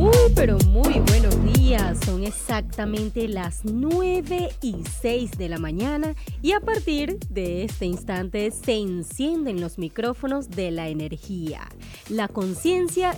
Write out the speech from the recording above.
Pero muy buenos días. Son exactamente las 9:06 de la mañana y a partir de este instante se encienden los micrófonos de la energía, la conciencia